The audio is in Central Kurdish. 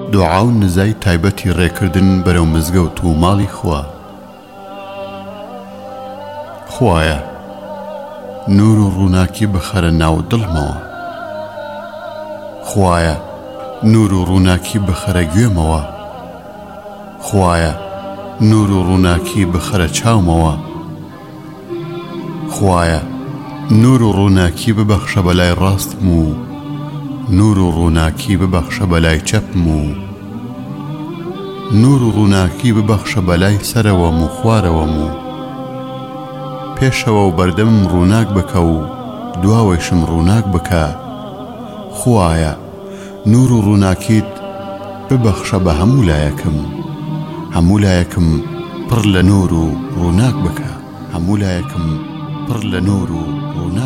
دوعا و نزای تایبەتی ڕێکردن بەرەو مزگەوت و ماڵی خوا. خوایە نور و ڕووناکی بخەرە ناو دڵمەوە. خوایە نور و ڕووناکی بخەرە گوێمەوە. خوایە نور و ڕووناکی بخەرە چاومەوە. خوایە نور و ڕووناکی ببەخشە بەلای ڕاستم و نور و ڕووناکی ببەخشە بەلای چەپم و نور و ڕووناکی ببەخشە بەلای سەرەوەم و خوارەوەم و پێشەوە و بەردەمم ڕووناک بکە و دواوەیشم ڕووناک بکە. خوایە نور و ڕووناکیت ببەخشە بە هەموو لایەکم، هەموو لایەکم پڕ لە نور و ڕووناک بکە، هەموو لایەکم پڕ لە نور و ڕووناک